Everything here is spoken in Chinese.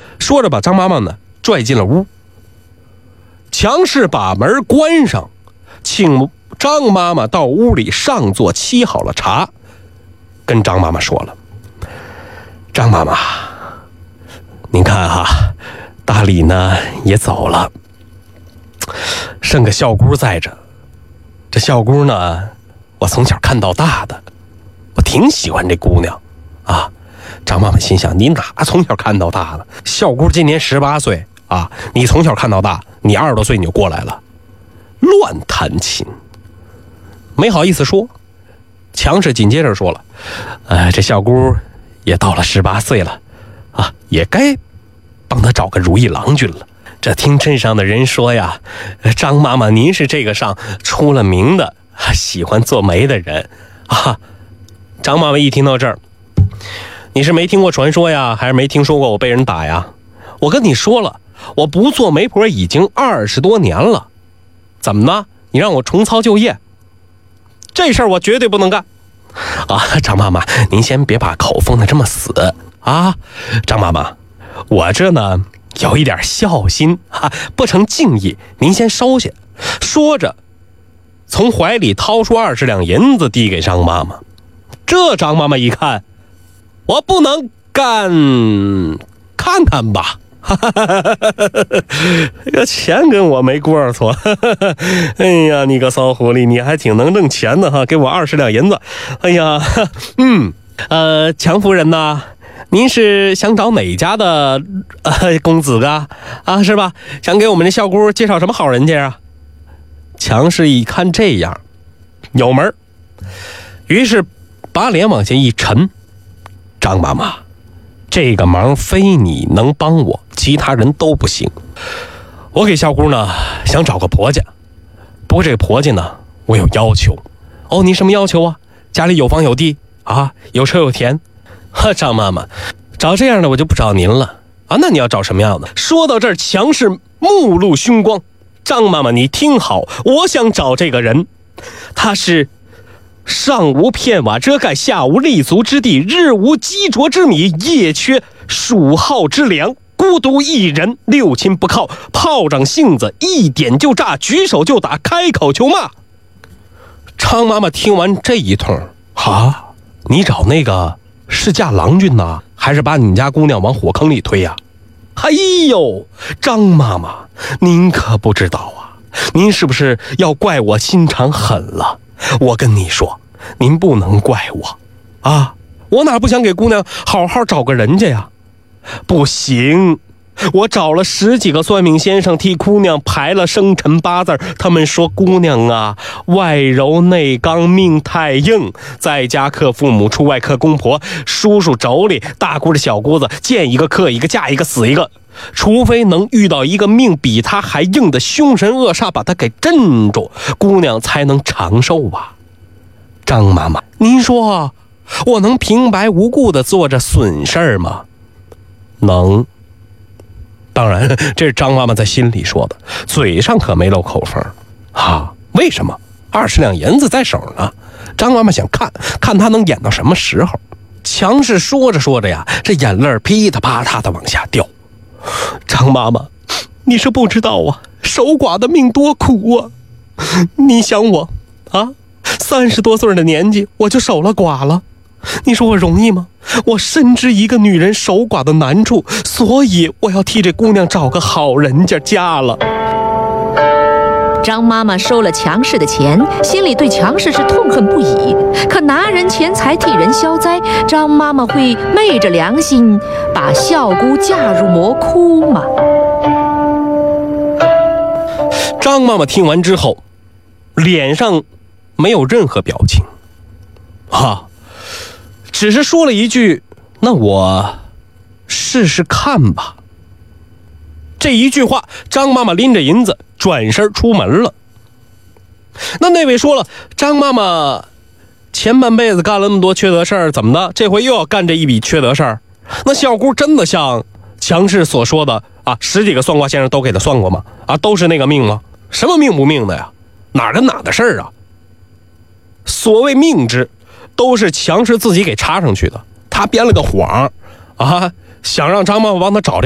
说着把张妈妈呢拽进了屋。强势把门关上，请张妈妈到屋里上座，沏好了茶，跟张妈妈说了：张妈妈，您看哈，大李呢也走了，剩个小姑在这。这小姑呢，我从小看到大的，我挺喜欢这姑娘啊。张妈妈心想，你哪从小看到大了？小姑今年18岁啊，你从小看到大，你20多岁你就过来了，乱弹琴，没好意思说。强势紧接着说了，这小姑也到了18岁了啊，也该帮她找个如意郎君了。这听镇上的人说呀，张妈妈您是这个上出了名的喜欢做媒的人啊。张妈妈一听到这儿，你是没听过传说呀，还是没听说过我被人打呀？我跟你说了，我不做媒婆已经20多年了，怎么呢？你让我重操旧业，这事儿我绝对不能干啊！张妈妈，您先别把口封得这么死啊！张妈妈，我这呢有一点孝心啊，不成敬意，您先收下。说着，从怀里掏出20两银子递给张妈妈。这张妈妈一看，我不能干，看看吧。这个钱跟我没过错。哎呀，你个骚狐狸，你还挺能挣钱的哈，给我20两银子。哎呀，强夫人呐，您是想找哪家的公子啊？是吧？想给我们这小姑介绍什么好人家啊？强势一看这样有门，于是把脸往下一沉。张妈妈，这个忙非你能帮我，其他人都不行。我给小姑呢想找个婆家，不过这个婆家呢我有要求。哦，你什么要求啊？家里有房有地啊，有车有田。张妈妈，找这样的我就不找您了啊。那你要找什么样的？说到这儿，强势目露凶光。张妈妈，你听好，我想找这个人，他是上无片瓦遮盖，下无立足之地，日无积啄之米，夜缺属号之粮，孤独一人，六亲不靠，炮仗性子，一点就炸，举手就打，开口就骂。张妈妈听完这一通，你找那个是嫁郎君呢，还是把你们家姑娘往火坑里推呀？哎呦，张妈妈，您可不知道啊，您是不是要怪我心肠狠了？我跟你说，您不能怪我啊，我哪不想给姑娘好好找个人家呀？不行，我找了10几个算命先生替姑娘排了生辰八字，他们说姑娘啊，外柔内刚，命太硬，在家克父母，出外克公婆，叔叔妯娌，大姑子小姑子，见一个克一个，嫁一个死一个，除非能遇到一个命比他还硬的凶神恶煞，把他给镇住，姑娘才能长寿啊。张妈妈，您说我能平白无故的做着损事儿吗？能。当然，这是张妈妈在心里说的，嘴上可没露口风啊。为什么？20两银子在手呢，张妈妈想看看他能演到什么时候。强势说着说着呀，这眼泪噼里啪啦的往下掉。张妈妈，你是不知道啊，守寡的命多苦啊。你想我啊，30多岁的年纪我就守了寡了，你说我容易吗？我深知一个女人守寡的难处，所以我要替这姑娘找个好人家嫁了。 张妈妈收了强势的钱，心里对强势是痛恨不已，可拿人钱财替人消灾，张妈妈会昧着良心把孝姑嫁入魔窟吗？ 张妈妈听完之后，脸上没有任何表情只是说了一句，那我试试看吧。这一句话，张妈妈拎着银子转身出门了。那位说了，张妈妈前半辈子干了那么多缺德事儿，怎么的？这回又要干这一笔缺德事儿？那小姑真的像强势所说的10几个算卦先生都给她算过吗？都是那个命吗？什么命不命的呀？哪跟哪的事儿啊？所谓命之，都是强势自己给插上去的。他编了个谎想让张妈妈帮他找这